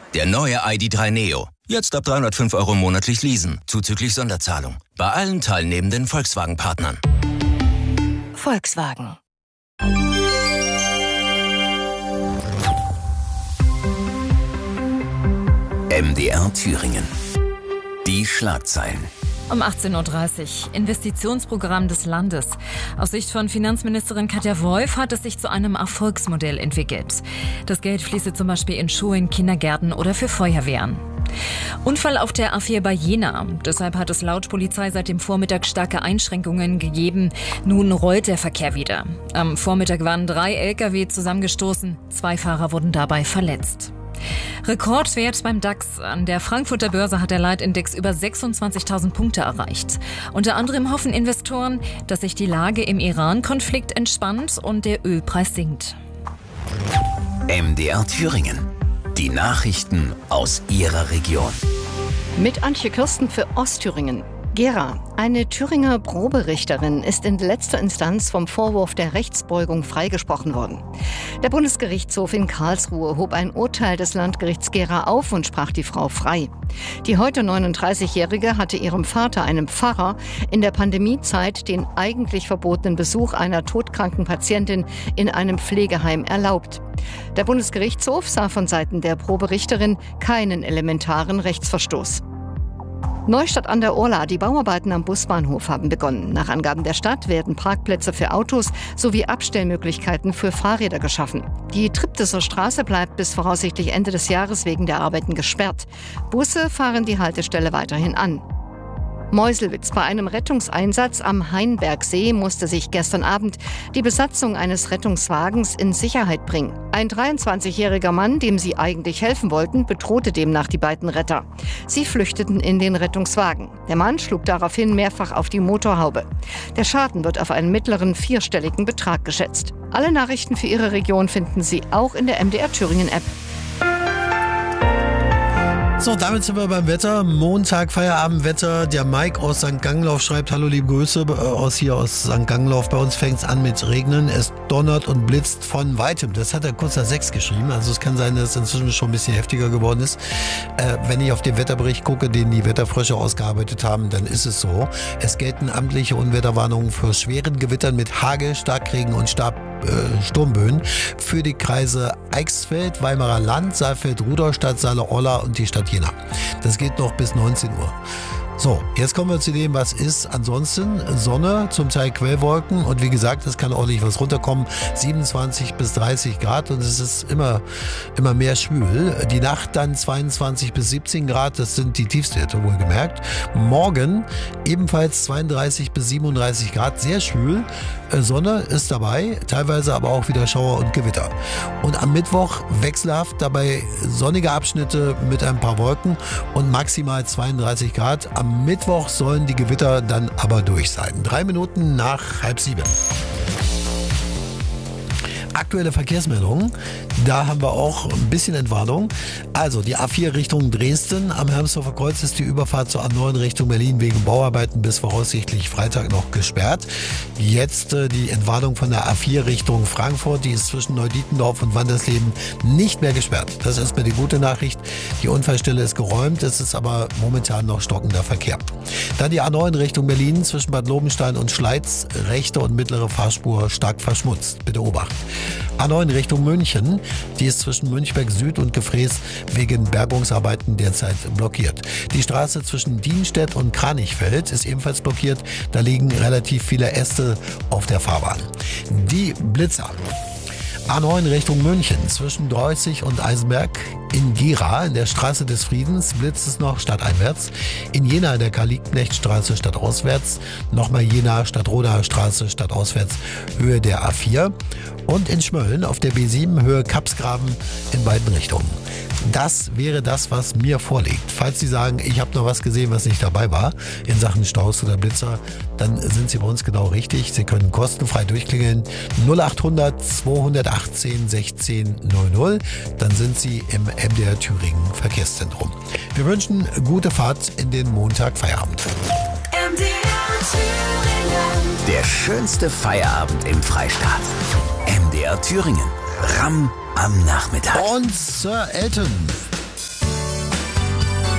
Der neue ID.3 Neo. Jetzt ab 305 € monatlich leasen, zuzüglich Sonderzahlung. Bei allen teilnehmenden Volkswagen-Partnern. Volkswagen. MDR Thüringen. Die Schlagzeilen. Um 18:30 Uhr. Investitionsprogramm des Landes. Aus Sicht von Finanzministerin Katja Wolf hat es sich zu einem Erfolgsmodell entwickelt. Das Geld fließe zum Beispiel in Schulen, Kindergärten oder für Feuerwehren. Unfall auf der A4 bei Jena. Deshalb hat es laut Polizei seit dem Vormittag starke Einschränkungen gegeben. Nun rollt der Verkehr wieder. Am Vormittag waren 3 Lkw zusammengestoßen. 2 Fahrer wurden dabei verletzt. Rekordwert beim DAX. An der Frankfurter Börse hat der Leitindex über 26.000 Punkte erreicht. Unter anderem hoffen Investoren, dass sich die Lage im Iran-Konflikt entspannt und der Ölpreis sinkt. MDR Thüringen. Die Nachrichten aus Ihrer Region. Mit Antje Kirsten für Ostthüringen. Gera, eine Thüringer Proberichterin, ist in letzter Instanz vom Vorwurf der Rechtsbeugung freigesprochen worden. Der Bundesgerichtshof in Karlsruhe hob ein Urteil des Landgerichts Gera auf und sprach die Frau frei. Die heute 39-Jährige hatte ihrem Vater, einem Pfarrer, in der Pandemiezeit den eigentlich verbotenen Besuch einer todkranken Patientin in einem Pflegeheim erlaubt. Der Bundesgerichtshof sah von Seiten der Proberichterin keinen elementaren Rechtsverstoß. Neustadt an der Orla. Die Bauarbeiten am Busbahnhof haben begonnen. Nach Angaben der Stadt werden Parkplätze für Autos sowie Abstellmöglichkeiten für Fahrräder geschaffen. Die Tripteser Straße bleibt bis voraussichtlich Ende des Jahres wegen der Arbeiten gesperrt. Busse fahren die Haltestelle weiterhin an. Meuselwitz. Bei einem Rettungseinsatz am Hainbergsee musste sich gestern Abend die Besatzung eines Rettungswagens in Sicherheit bringen. Ein 23-jähriger Mann, dem sie eigentlich helfen wollten, bedrohte demnach die beiden Retter. Sie flüchteten in den Rettungswagen. Der Mann schlug daraufhin mehrfach auf die Motorhaube. Der Schaden wird auf einen mittleren 4-stelligen Betrag geschätzt. Alle Nachrichten für Ihre Region finden Sie auch in der MDR Thüringen App. So, damit sind wir beim Wetter. Montag, Feierabendwetter. Der Mike aus St. Ganglauf schreibt: Hallo, liebe Grüße aus St. Ganglauf. Bei uns fängt es an mit Regnen. Es donnert und blitzt von weitem. Das hat er kurz nach 6 geschrieben. Also es kann sein, dass es inzwischen schon ein bisschen heftiger geworden ist. Wenn ich auf den Wetterbericht gucke, den die Wetterfrösche ausgearbeitet haben, dann ist es so. Es gelten amtliche Unwetterwarnungen für schweren Gewittern mit Hagel, Starkregen und Sturmböen für die Kreise Eichsfeld, Weimarer Land, Saalfeld, Rudolstadt, Saale-Orla und die Stadt Jena. Das geht noch bis 19 Uhr. So, jetzt kommen wir zu dem, was ist. Ansonsten Sonne, zum Teil Quellwolken und wie gesagt, es kann ordentlich was runterkommen. 27 bis 30 Grad und es ist immer mehr schwül. Die Nacht dann 22 bis 17 Grad, das sind die Tiefstwerte wohlgemerkt. Morgen ebenfalls 32 bis 37 Grad, sehr schwül. Sonne ist dabei, teilweise aber auch wieder Schauer und Gewitter. Und am Mittwoch wechselhaft, dabei sonnige Abschnitte mit ein paar Wolken und maximal 32 Grad. Am Mittwoch sollen die Gewitter dann aber durch sein. 3 Minuten nach 6:30. Aktuelle Verkehrsmeldungen, da haben wir auch ein bisschen Entwarnung. Also die A4 Richtung Dresden, am Hermsdorfer Kreuz ist die Überfahrt zur A9 Richtung Berlin wegen Bauarbeiten bis voraussichtlich Freitag noch gesperrt. Jetzt die Entwarnung von der A4 Richtung Frankfurt, die ist zwischen Neudietendorf und Wandersleben nicht mehr gesperrt. Das ist erstmal die gute Nachricht. Die Unfallstelle ist geräumt, es ist aber momentan noch stockender Verkehr. Dann die A9 Richtung Berlin zwischen Bad Lobenstein und Schleiz, rechte und mittlere Fahrspur stark verschmutzt. Bitte obachten. A9 Richtung München, die ist zwischen Münchberg Süd und Gefrees wegen Bergungsarbeiten derzeit blockiert. Die Straße zwischen Dienstedt und Kranichfeld ist ebenfalls blockiert. Da liegen relativ viele Äste auf der Fahrbahn. Die Blitzer. A9 Richtung München zwischen Dreußig und Eisenberg. In Gera, in der Straße des Friedens, blitzt es noch stadteinwärts. In Jena in der Karl-Liebknecht-Straße stadtauswärts. Nochmal Jena, Stadtroder Straße stadtauswärts, Höhe der A4. Und in Schmölln auf der B7, Höhe Kapsgraben in beiden Richtungen. Das wäre das, was mir vorliegt. Falls Sie sagen, ich habe noch was gesehen, was nicht dabei war in Sachen Staus oder Blitzer, dann sind Sie bei uns genau richtig. Sie können kostenfrei durchklingeln 0800 218 16 00. Dann sind Sie im MDR Thüringen Verkehrszentrum. Wir wünschen gute Fahrt in den Montag-Feierabend. MDR Thüringen. Der schönste Feierabend im Freistaat. MDR Thüringen. RAM am Nachmittag. Und Sir Elton.